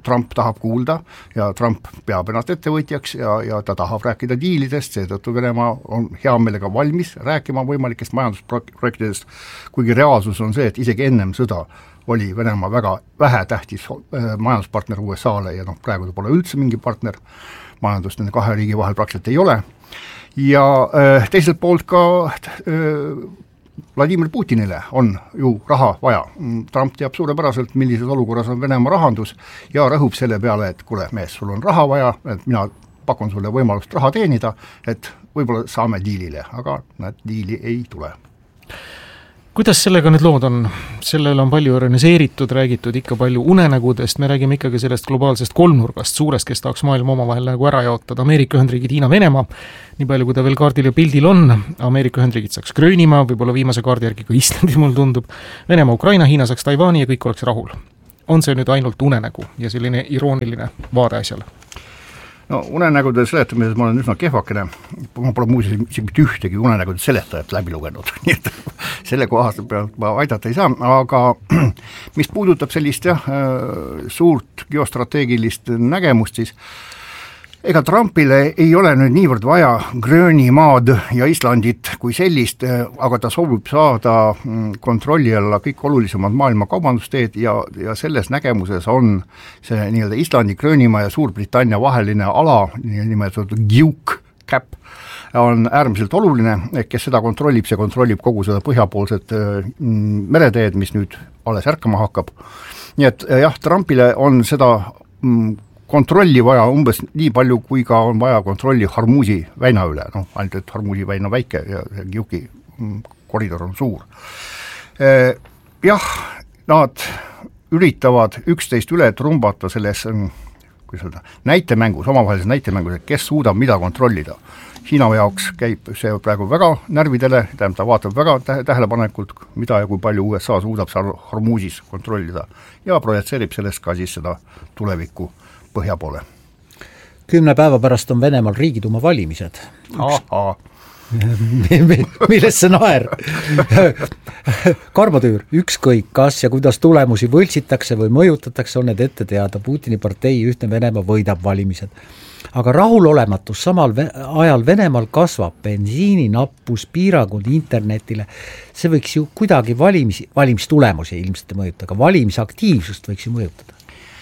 Trump tahab kuulda ja Trump peab ennast ettevõtjaks ja, ja ta tahab rääkida diilidest, seetõttu Venemaa on hea meelega valmis rääkima võimalikest majandusprojektidest, kuigi reaalsus on see, et isegi ennem sõda oli Venemaa väga vähe tähtis majanduspartner U S A-le ja noh, praegu ta pole üldse mingi partner, majandust nende kahe riigi vahel praktiliselt ei ole ja äh, teiselt poolt ka äh, Vladimir Putinile on ju raha vaja. Trump teab suurepäraselt, millises olukorras on Venemaa rahandus ja rõhub selle peale, et kuule mees, sul on raha vaja, et mina pakun sulle võimalust raha teenida, et võib-olla saame diilile, aga näed, diili ei tule. Kuidas sellega nüüd lood on? Sellele on palju organiseeritud, räägitud ikka palju unenägudest, me räägime ikkagi sellest globaalsest kolmnurgast, suurest, kes tahaks maailma omavahel nagu ära jaotada. Ameerika Ühendriigid, Hiina, Venemaa, nii palju kui ta veel kaardil ja pildil on, Ameerika Ühendriigid saaks Gröönimaa, võib-olla viimase kaardi järgi ka Islandi, mul tundub, Venemaa, Ukraina, Hiina saaks Taiwani ja kõik oleks rahul. On see nüüd ainult unenägu ja selline irooniline vaade asjale? No unenägude seletamises ma olen üsna kehvakene, ma pole muuseas isegi mitte ühtegi unenägude seletajat läbi lugenud, nii et selle kohast pealt ma aidata ei saa, aga mis puudutab sellist jah, suurt geostrateegilist nägemust, siis ega Trumpile ei ole nüüd niivõrd vaja Gröönimaad ja Islandit kui sellist, aga ta soovib saada kontrolli alla kõik olulisemad maailma kaubandusteed ja, ja selles nägemuses on see nii-öelda Islandi, Gröönimaa ja Suurbritannia vaheline ala, nimetatud G U C cap, on äärmiselt oluline, kes seda kontrollib, see kontrollib kogu seda põhjapoolset mereteed, mis nüüd alles ärkama hakkab. Nii et jah, Trumpile on seda kontrolli vaja umbes nii palju, kui ka on vaja kontrolli Hormuzi väina üle, noh, ainult et Hormuzi väina väike ja G U C-i koridor on suur. Jah, nad üritavad üksteist üle trumbata selles kuidas öelda, näitemängus, omavahelises näitemängus, et kes suudab mida kontrollida. Hiina jaoks käib see praegu väga närvidele, tähendab, ta vaatab väga tähelepanekult, mida ja kui palju U S A suudab seal Hormuzis kontrollida ja projetseerib sellest ka siis seda tulevikku põhja poole. Kümne päeva pärast on Venemaal riigiduuma valimised. Aha. Milles see naer? Karmotüür, ükskõik kas ja kuidas tulemusi võltsitakse või mõjutatakse, on need ette teada. Putini partei Ühtne Venemaa võidab valimised. Aga rahulolematus samal ajal Venemaal kasvab, bensiini nappus, piirangud internetile. See võiks ju kuidagi valimis, valimistulemusi ilmselt mõjutada, aga valimisaktiivsust võiks ju mõjutada.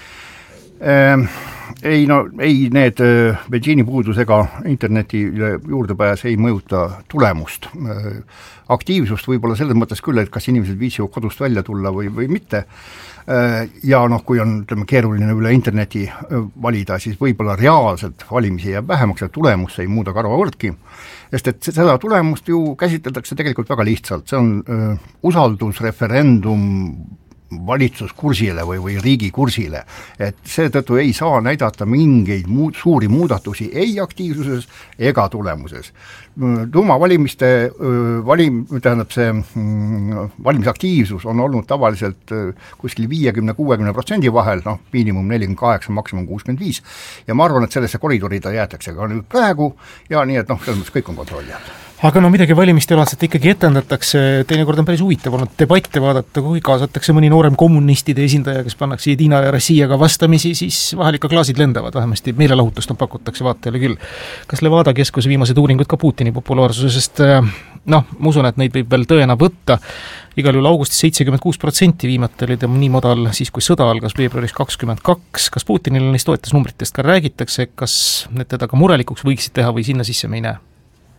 Ei, no, ei need bensiinipuudus ega interneti juurdepääs ei mõjuta tulemust. Aktiivsust võib-olla selles mõttes küll, et kas inimesed viitsivad kodust välja tulla või, või mitte. Ja noh, kui on ütleme, keeruline üle interneti valida, siis võib-olla reaalselt valimisi jääb vähemaks ja tulemus ei muuda karva võrdki. Sest et seda tulemust ju käsitletakse tegelikult väga lihtsalt. See on öö, usaldusreferendum valitsuskursile või, või riigikursile, et seetõttu ei saa näidata mingeid muud, suuri muudatusi ei aktiivsuses ega tulemuses. Tuumavalimiste valim, tähendab see valimisaktiivsus on olnud tavaliselt kuskil viiekümne kuuekümne protsendi vahel, noh, miinimum nelikümmend kaheksa, maksimum kuuskümmend viis ja ma arvan, et sellesse koridori ta jäetakse ka nüüd praegu ja nii, et noh, selles mõttes kõik on kontrolli all. Aga no midagi valimistelaadset ikkagi etendatakse, teinekord on päris huvitav olnud debatte vaadata, kui kaasatakse mõni noorem kommunistide esindaja, kes pannakse Jedina ja Rossijaga vastamisi, siis vahel ikka klaasid lendavad, vähemasti meelelahutust on pakutakse vaatajale küll. Kas Levada keskuse viimased uuringud ka Putini populaarsusest, noh, ma usun, et neid võib veel tõena võtta, igal juhul augustis seitsekümmend kuus protsenti viimati oli ta nii madal siis, kui sõda algas veebruaris kakskümmend kaks, kas Putinile neist toetusnumbritest ka räägitakse, kas need teda ka murelikuks võiksid teha või sinna sisse me ei näe?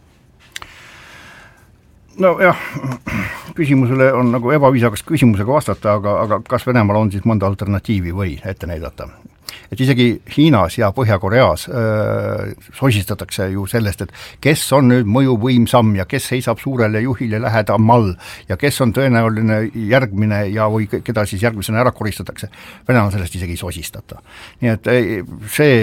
No jah, küsimusele on nagu ebaviisakas küsimusega vastata, aga, aga kas Venemaal on siis mõnda alternatiivi või ette näidata? Et isegi Hiinas ja Põhja-Koreas äh, sosistatakse ju sellest, et kes on nüüd mõjuvõimsam ja kes seisab suurele juhile lähedamal ja kes on tõenäoline järgmine ja või keda siis järgmisena ära koristatakse. Venemaal sellest isegi ei sosistata. Nii et see...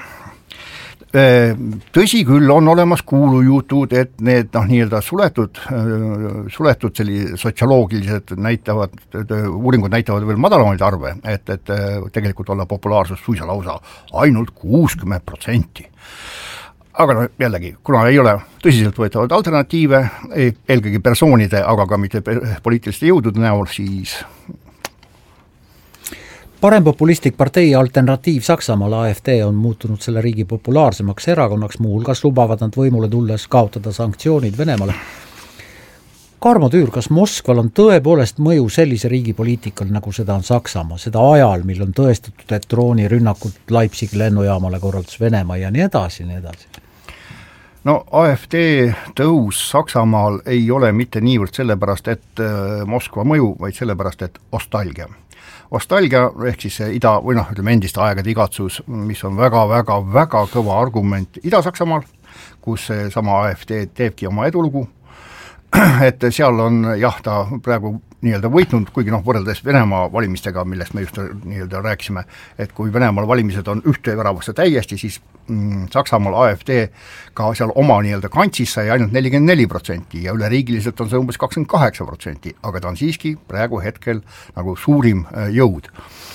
Tõsi küll on olemas kuulujutud, et need noh, nii-öelda suletud, suletud selli sotsioloogilised näitavad, uuringud näitavad veel madalamaid arve, et, et tegelikult olla populaarsus suisa lausa ainult kuuskümmend protsenti. Aga no jällegi, kuna ei ole tõsiselt võetavad alternatiive, eelkõige persoonide, aga ka mitte poliitiliste jõudude näol, siis... parempopulistlik partei Alternatiiv Saksamaal A F D on muutunud selle riigi populaarsemaks erakonnaks, muuhulgas lubavad nad võimule tulles kaotada sanktsioonid Venemaale. Karmo Tüür, kas Moskval on tõepoolest mõju sellise riigi poliitikal, nagu seda on Saksamaa, seda ajal, mil on tõestatud, et droonirünnakud Leipzigi lennujaamale korraldus Venemaa ja nii edasi, nii edasi? No A F D tõus Saksamaal ei ole mitte niivõrd sellepärast, et Moskva mõju, vaid sellepärast, et ostalgia. Ostalgia ehk siis ida, või noh, ütleme endiste aegade igatsus, mis on väga-väga-väga kõva argument Ida-Saksamaal, kus sama A F D teebki oma edulugu, et seal on jah, ta praegu nii-öelda võitnud, kuigi noh, võrreldes Venemaa valimistega, millest me just nii-öelda rääkisime, et kui Venemaal valimised on ühte väravasse täiesti, siis mm, Saksamaal A F D ka seal oma nii-öelda kantsis sai ainult nelikümmend neli protsenti ja üleriigiliselt on see umbes kakskümmend kaheksa protsenti, aga ta on siiski praegu hetkel nagu suurim jõud.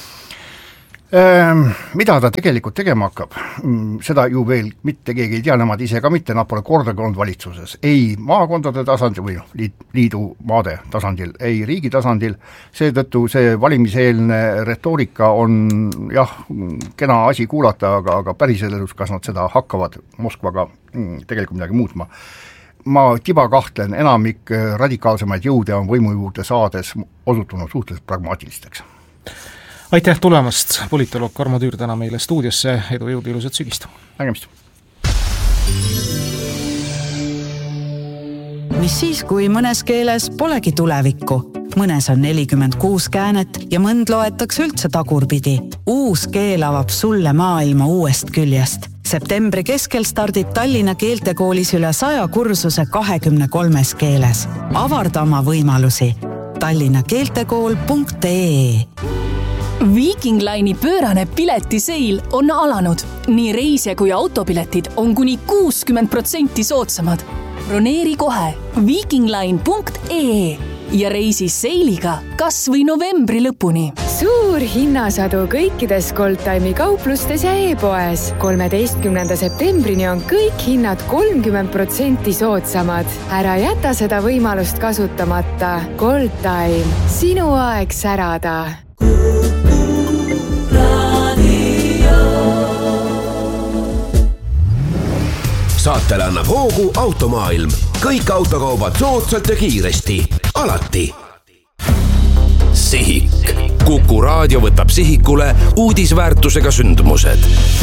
Ehm, mida ta tegelikult tegema hakkab, seda ju veel mitte keegi ei tea, nemad ise ka mitte, nad pole kordagi olnud valitsuses, ei maakondade tasandil või liit, liidu maade tasandil, ei riigi tasandil, seetõttu see valimiseelne retoorika on jah, kena asi kuulata, aga, aga päriselus, kas nad seda hakkavad Moskvaga tegelikult midagi muutma. Ma tiba kahtlen, enamik radikaalsemaid jõude on võimu juurde saades osutunud suhteliselt pragmaatilisteks. Aitäh tulemast, politoloog Karmo Tüür täna meile stuudiosse, edu jõudu ilusat sügist. Nägemist. Mis siis, kui mõnes keeles polegi tulevikku? Mõnes on nelikümmend kuus käänet ja mõnd loetakse üldse tagurpidi. Uus keel avab sulle maailma uuest küljest. Septembri keskel stardib Tallinna keeltekoolis üle saja kursuse kahekümne kolmes keeles. Avarda oma võimalusi. tallinna keeltekool punkt ee Viking Line'i pöörane piletiseil on alanud. Nii reisija kui autopiletid on kuni kuuskümmend protsenti soodsamad. Broneeri kohe vikingline punkt ee ja reisi seiliga kas või novembri lõpuni. Suur hinnasadu kõikides Goldtime'i kauplustes ja e-poes. kolmeteistkümnenda septembrini on kõik hinnad kolmkümmend protsenti soodsamad. Ära jäta seda võimalust kasutamata. Goldtime, sinu aeg särada. Saatele annab hoogu Automaailm. Kõik autokaubad soodsalt ja kiiresti. Alati. Sihik. Kuku raadio võtab sihikule uudisväärtusega sündmused.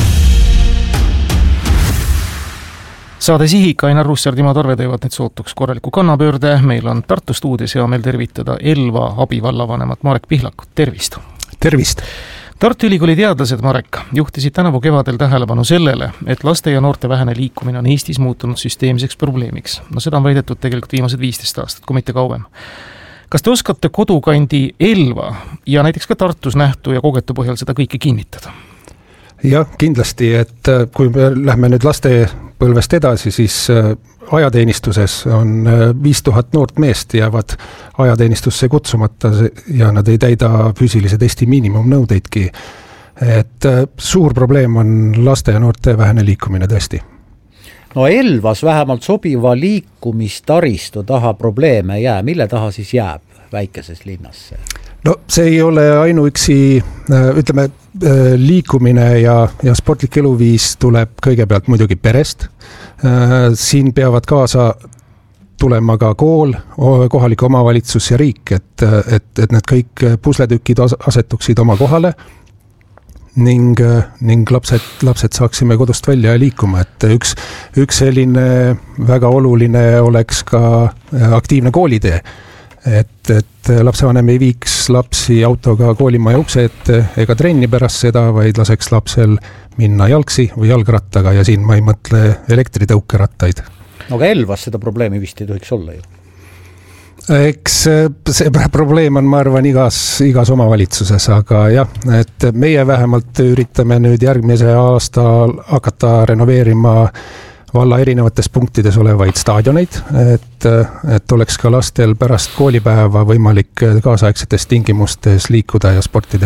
Saade Sihik, Ainar Russar, Timo Tarve teevad nüüd sootuks korraliku kannapöörde. Meil on Tartu stuudios ja meil tervitada Elva abivallavanemat Marek Pihlakut. Tervist! Tervist! Tartu Ülikooli teadlased, Marek, juhtisid tänavu kevadel tähelepanu sellele, et laste ja noorte vähene liikumine on Eestis muutunud süsteemseks probleemiks. No seda on väidetud tegelikult viimased viisteist aastat, kui mitte kauem. Kas te oskate kodukandi Elva ja näiteks ka Tartus nähtu ja kogetu põhjal seda kõike kinnitada? Jah, kindlasti, et kui me lähme nüüd laste põlvest edasi, siis ajateenistuses on viis tuhat noort meest jäävad ajateenistusse kutsumata ja nad ei täida füüsilise testi miinimumnõudeidki. Et suur probleem on laste ja noorte vähene liikumine tõesti. No Elvas vähemalt sobiva liikumistaristu taha probleeme jää. Mille taha siis jääb väikeses linnasse? No see ei ole ainuüksi, ütleme, liikumine ja, ja sportlik eluviis tuleb kõigepealt muidugi perest. Siin peavad kaasa tulema ka kool, kohalik omavalitsus ja riik, et, et, et need kõik pusletükid asetuksid oma kohale ning, ning lapsed, lapsed saaksime kodust välja ja liikuma. Et üks, üks selline väga oluline oleks ka aktiivne koolitee. Et, et lapsevanem ei viiks lapsi autoga koolimaja ukse ette ega trenni pärast seda, vaid laseks lapsel minna jalgsi või jalgrattaga ja siin ma ei mõtle elektritõukerattaid. No aga Elvas seda probleemi vist ei tohiks olla ju. Eks see probleem on, ma arvan, igas, igas omavalitsuses, aga jah, et meie vähemalt üritame nüüd järgmise aasta hakata renoveerima valla erinevates punktides olevaid staadioneid, et, et oleks ka lastel pärast koolipäeva võimalik kaasaegsetes tingimustes liikuda ja sporti teha.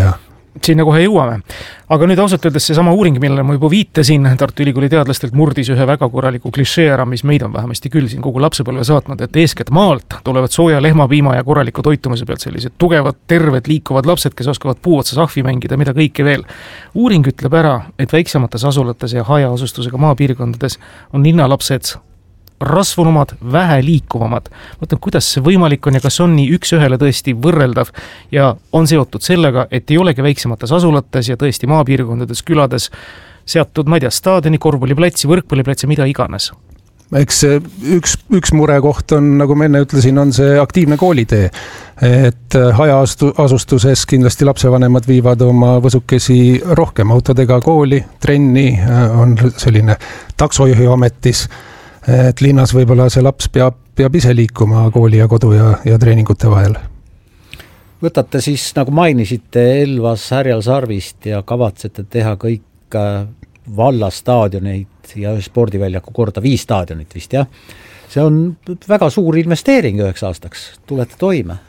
Sinna kohe jõuame. Aga nüüd ausalt öeldes seesama uuring, millele ma juba viitasin, Tartu Ülikooli teadlastelt murdis ühe väga korraliku klišee ära, mis meid on vähemasti küll siin kogu lapsepõlve saatnud, et eeskätt maalt tulevad sooja lehmapiima ja korraliku toitumise pealt sellised tugevad, terved, liikuvad lapsed, kes oskavad puu otsa sahvi mängida, mida kõike veel. Uuring ütleb ära, et väiksemates asulates ja hajaasustusega maapiirkondades on linnalapsed rasvunumad, vähe liikuvamad. Mõtlen, kuidas see võimalik on ja kas on nii üks ühele tõesti võrreldav ja on seotud sellega, et ei olegi väiksemates asulates ja tõesti maapiirkondades, külades seatud, ma ei tea, staadioni, korvpalliplatsi, võrkpalliplatsi, mida iganes. Eks üks, üks murekoht on, nagu ma enne ütlesin, on see aktiivne koolitee. Et hajaasustuses kindlasti lapsevanemad viivad oma võsukesi rohkem autodega kooli, trenni, on selline taksojuhi ametis. Et linnas võib-olla see laps peab, peab ise liikuma kooli ja kodu ja, ja treeningute vahel. Võtate siis, nagu mainisite, Elvas Härjal Sarvist ja kavatsete teha kõik vallastaadioneid ja spordiväljaku korda viis staadionit vist, jah? See on väga suur investeering üheks aastaks. Tulete toime?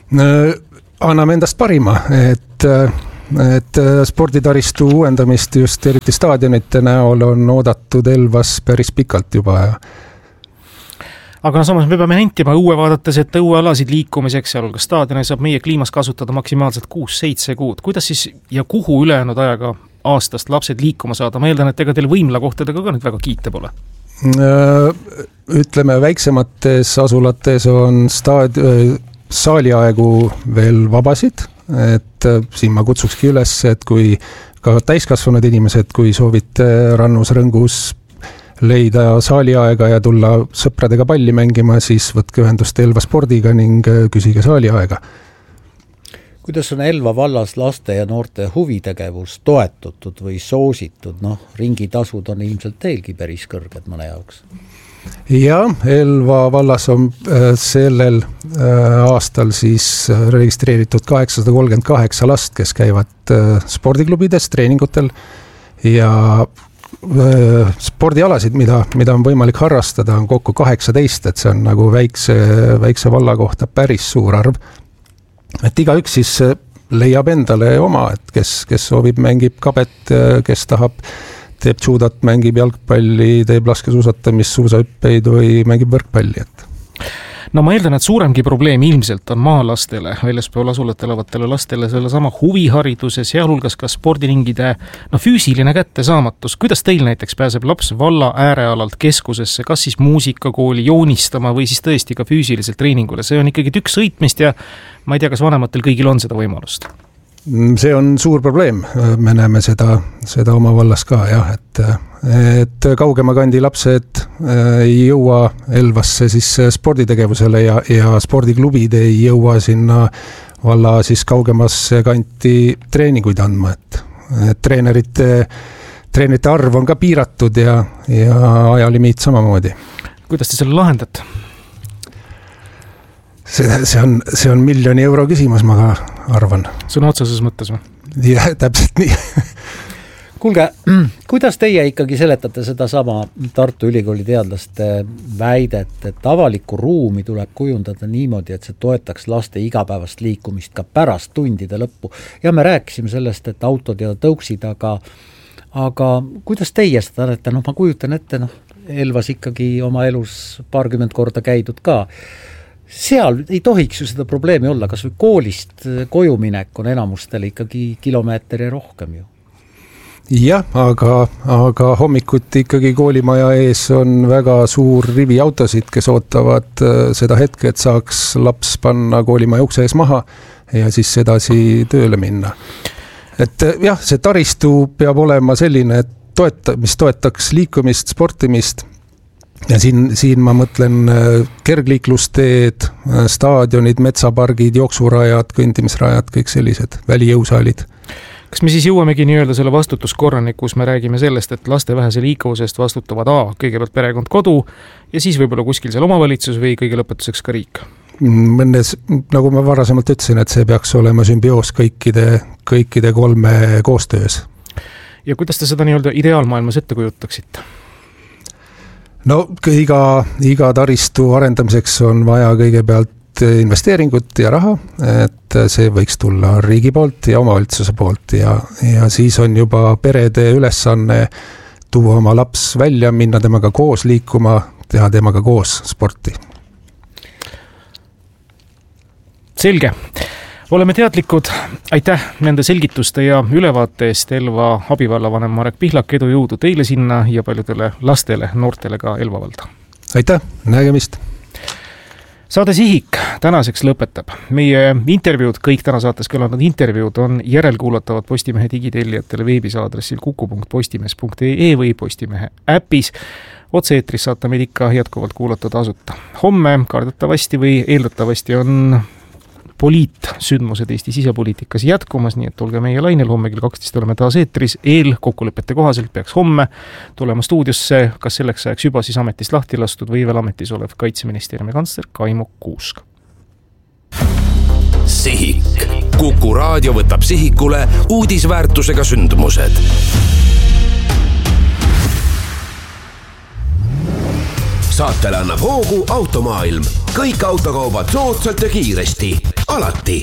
Anname endast parima, et et sporditaristu uuendamist just eriti staadionite näol on oodatud Elvas päris pikalt juba. Aga no samas me peame nentima õue vaadates, et õuealasid liikumiseks, sealhulgas staadioni saab meie kliimas kasutada maksimaalselt kuus seitse kuud. Kuidas siis ja kuhu ülejäänud ajaga aastast lapsed liikuma saada? Ma eeldan, et ega teil võimlakohtadega ka nüüd väga kiita pole. Ütleme, väiksemates asulates on staad... saaliaegu veel vabasid, et siin ma kutsukski üles, et kui ka täiskasvanud inimesed, kui soovite rannus rõngus leida saaliaega ja tulla sõpradega palli mängima, siis võtke ühendust Elva spordiga ning küsige saaliaega. Kuidas on Elva vallas laste ja noorte huvitegevus toetatud või soositud? Noh, ringitasud on ilmselt teilgi päris kõrged mõne jaoks. Ja, Elva vallas on sellel aastal siis registreeritud kaheksasada kolmkümmend kaheksa last, kes käivad spordiklubides, treeningutel ja spordialasid, mida, mida on võimalik harrastada, on kokku kaheksateist, et see on nagu väikse, väikse valla kohta päris suur arv. Et iga üks siis leiab endale oma, et kes, kes soovib, mängib kabet, kes tahab teeb juudot, mängib jalgpalli, teeb laskesuusatamist, suusahüppeid või mängib võrkpalli. Et. No ma eeldan, et suuremgi probleem ilmselt on maalastele, väljaspool asulat elavatele lastele selle sama huvihariduse, sealhulgas ka spordiringide no, füüsiline kättesaamatus. Kuidas teil näiteks pääseb laps valla äärealalt keskusesse, kas siis muusikakooli joonistama või siis tõesti ka füüsiliselt treeningule? See on ikkagi tükk sõitmist ja ma ei tea, kas vanematel kõigil on seda võimalust? See on suur probleem, me näeme seda, seda oma vallas ka, jah, et, et kaugema kandi lapsed ei jõua Elvasse siis sporditegevusele ja, ja spordiklubid ei jõua sinna valla siis kaugemasse kanti treeninguid andma, et, et treenerite, treenerite arv on ka piiratud ja, ja ajalimiit samamoodi. Kuidas te selle lahendate? See, see, on, see on miljoni euro küsimus, ma ka arvan. Sõna otseses mõttes või? Jah, täpselt nii. Kuulge, kuidas teie ikkagi seletate seda sama Tartu Ülikooli teadlaste väidet, et avalikku ruumi tuleb kujundada niimoodi, et see toetaks laste igapäevast liikumist ka pärast tundide lõppu? Ja me rääkisime sellest, et autod ja tõuksid, aga, aga kuidas teie seda olete? No ma kujutan ette, noh, Elvas ikkagi oma elus paarkümmend korda käidud ka. Seal ei tohiks ju seda probleemi olla, kas või koolist koju minek on enamustel ikkagi kilomeetri rohkem ju. Jah, aga, aga hommikuti ikkagi koolimaja ees on väga suur rivi autosid, kes ootavad seda hetke, et saaks laps panna koolimaja ukse ees maha ja siis edasi tööle minna. Et jah, see taristu peab olema selline, et toeta, mis toetaks liikumist, sportimist. Ja siin, siin ma mõtlen kergliiklusteed, staadionid, metsapargid, jooksurajad, kõndimisrajad, kõik sellised välijõusaalid. Kas me siis jõuamegi nii-öelda selle vastutuskorrani, kus me räägime sellest, et laste vähese liikuvusest vastutavad A, kõigepealt perekond kodu ja siis võib-olla kuskil seal omavalitsus või kõige lõpetuseks ka riik? Mõnes, nagu ma varasemalt ütlesin, et see peaks olema sümbioos kõikide, kõikide kolme koostöös. Ja kuidas te seda nii-öelda ideaalmaailmas ette kujutaksite? No iga, iga taristu arendamiseks on vaja kõigepealt investeeringut ja raha, et see võiks tulla riigi poolt ja omavalitsuse poolt ja, ja siis on juba perede ülesanne tuua oma laps välja, minna temaga koos liikuma, teha temaga koos sporti. Selge. Oleme teadlikud. Aitäh nende selgituste ja ülevaate eest Elva abivallavanem Marek Pihlak, edu jõudu teile sinna ja paljudele lastele, noortele ka Elva valda. Aitäh, nägemist! Saade Sihik tänaseks lõpetab. Meie intervjuud, kõik täna saates kõlanud intervjuud on järelkuulatavad Postimehe digitellijatele veebisaadressil kuku punkt postimees punkt ee või Postimehe äpis. Otse-eetris saate meid ikka jätkuvalt kuulata tasuta. Homme kardetavasti või eeldatavasti on poliitsündmused Eesti sisepoliitikas jätkumas, nii et olge meie lainel, homme kell kaksteist oleme taas eetris. Eel kokkulepete kohaselt peaks homme tulema stuudiosse, kas selleks ajaks juba siis ametist lahti lastud või veel ametis olev Kaitseministeeriumi kantsler Kaimo Kuusk. Sihik. Kuku raadio võtab sihikule uudisväärtusega sündmused. Saatele annab hoogu Automaailm. Kõik autokaubad soodsalt ja kiiresti. Alati.